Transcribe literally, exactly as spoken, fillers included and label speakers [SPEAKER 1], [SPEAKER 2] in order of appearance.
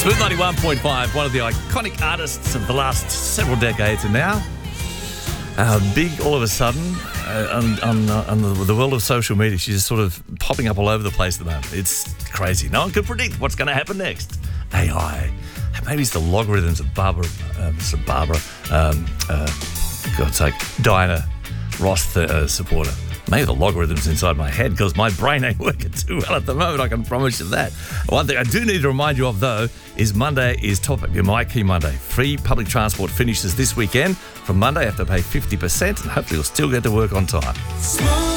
[SPEAKER 1] Smooth ninety-one point five, one of the iconic artists of the last several decades, and now uh, big all of a sudden uh, on, on, uh, on the, the world of social media. She's just sort of popping up all over the place at the moment. It's crazy. No one can predict what's going to happen next. A I. Maybe it's the logarithms of Barbara, uh, Sir Barbara, um, uh, for God's sake, Diana Ross uh, supporter. Maybe the logarithms inside my head because my brain ain't working too well at the moment, I can promise you that. One thing I do need to remind you of, though, is Monday is Top Up Your My Key Monday. Free public transport finishes this weekend. From Monday, you have to pay fifty percent and hopefully you'll still get to work on time.